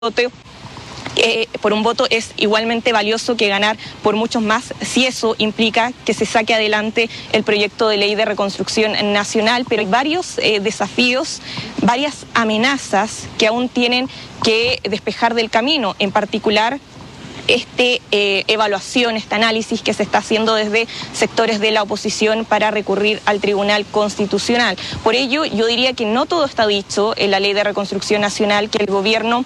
por un voto es igualmente valioso que ganar por muchos más, si eso implica que se saque adelante el proyecto de ley de reconstrucción nacional. Pero hay varios desafíos, varias amenazas que aún tienen que despejar del camino, en particular evaluación, este análisis que se está haciendo desde sectores de la oposición para recurrir al Tribunal Constitucional. Por ello, yo diría que no todo está dicho en la Ley de Reconstrucción Nacional, que el gobierno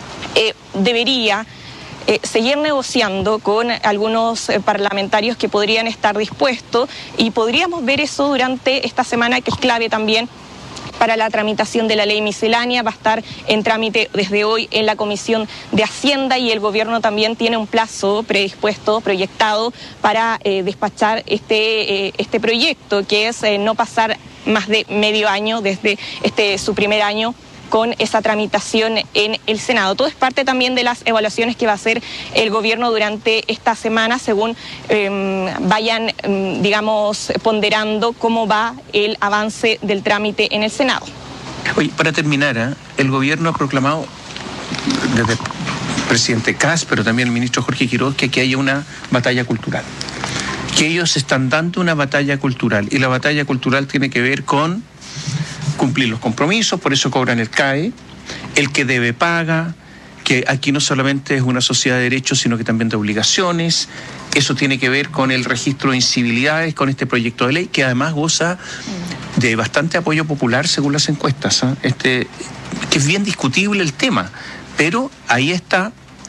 debería seguir negociando con algunos parlamentarios que podrían estar dispuestos, y podríamos ver eso durante esta semana, que es clave también para la tramitación de la ley miscelánea. Va a estar en trámite desde hoy en la Comisión de Hacienda, y el gobierno también tiene un plazo predispuesto, proyectado, para despachar este proyecto, que es no pasar más de medio año desde su primer año con esa tramitación en el Senado. Todo es parte también de las evaluaciones que va a hacer el gobierno durante esta semana, según vayan, digamos, ponderando cómo va el avance del trámite en el Senado. Oye, para terminar, el gobierno ha proclamado, desde el presidente Kast, pero también el ministro Jorge Quiroz, que aquí haya una batalla cultural. Que ellos están dando una batalla cultural, y la batalla cultural tiene que ver con cumplir los compromisos, por eso cobran el CAE, el que debe paga, que aquí no solamente es una sociedad de derechos, sino que también de obligaciones. Eso tiene que ver con el registro de incivilidades, con este proyecto de ley, que además goza de bastante apoyo popular según las encuestas, que es bien discutible el tema, pero ahí está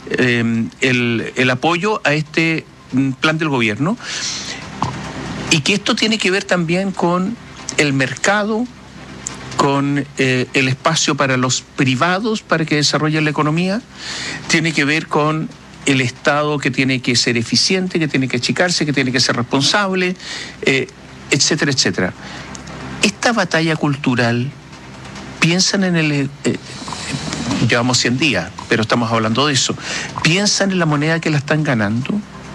el apoyo a este plan del gobierno, y que esto tiene que ver también con el mercado, con el espacio para los privados para que desarrollen la economía, tiene que ver con el Estado, que tiene que ser eficiente, que tiene que achicarse, que tiene que ser responsable, etcétera, etcétera. Esta batalla cultural, piensan en el... llevamos 100 días, pero estamos hablando de eso. ¿Piensan en la moneda que la están ganando?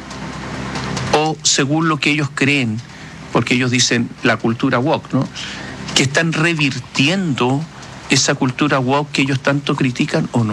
O según lo que ellos creen, porque ellos dicen la cultura woke, ¿no?, que están revirtiendo esa cultura woke que ellos tanto critican, ¿o no?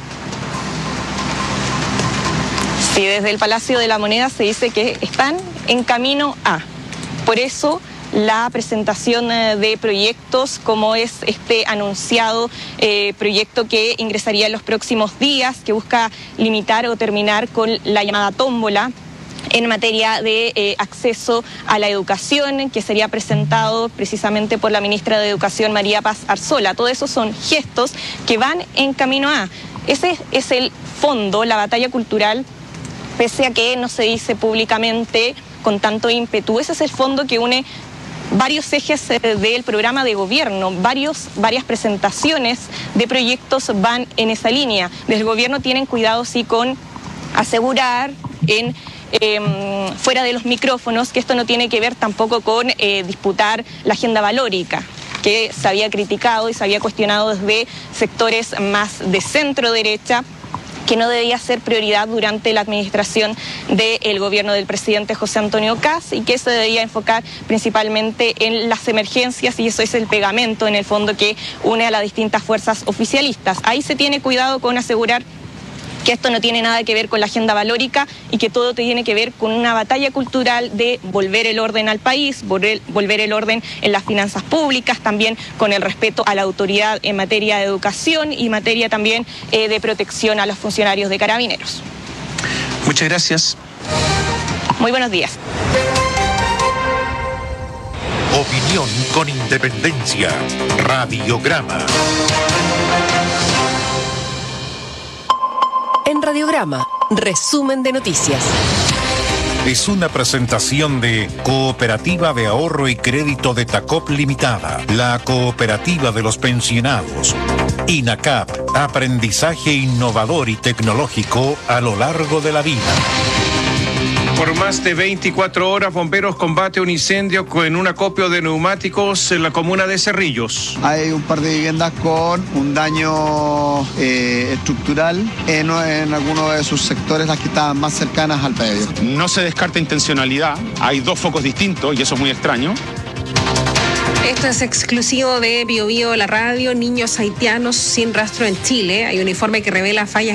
Sí, desde el Palacio de la Moneda se dice que están en camino a. Por eso la presentación de proyectos, como es este anunciado proyecto que ingresaría en los próximos días, que busca limitar o terminar con la llamada tómbola en materia de acceso a la educación, que sería presentado precisamente por la ministra de Educación, María Paz Arzola. Todo eso son gestos que van en camino a. Ese es el fondo, la batalla cultural, pese a que no se dice públicamente con tanto ímpetu. Ese es el fondo que une varios ejes del programa de gobierno, varias presentaciones de proyectos van en esa línea. Desde el gobierno tienen cuidado, sí, con asegurar fuera de los micrófonos que esto no tiene que ver tampoco con disputar la agenda valórica, que se había criticado y se había cuestionado desde sectores más de centro derecha, que no debía ser prioridad durante la administración del gobierno del presidente José Antonio Kast, y que se debía enfocar principalmente en las emergencias, y eso es el pegamento en el fondo que une a las distintas fuerzas oficialistas. Ahí se tiene cuidado con asegurar que esto no tiene nada que ver con la agenda valórica, y que todo tiene que ver con una batalla cultural de volver el orden al país, volver el orden en las finanzas públicas, también con el respeto a la autoridad en materia de educación y materia también de protección a los funcionarios de Carabineros. Muchas gracias. Muy buenos días. Opinión con independencia. Radiograma. En Radiograma, resumen de noticias. Es una presentación de Cooperativa de Ahorro y Crédito de Tacop Limitada, la cooperativa de los pensionados. INACAP, aprendizaje innovador y tecnológico a lo largo de la vida. Por más de 24 horas, bomberos combate un incendio en un acopio de neumáticos en la comuna de Cerrillos. Hay un par de viviendas con un daño estructural en algunos de sus sectores, las que estaban más cercanas al predio. No se descarta intencionalidad, hay dos focos distintos y eso es muy extraño. Esto es exclusivo de Bio Bio, la radio. Niños haitianos sin rastro en Chile. Hay un informe que revela fallas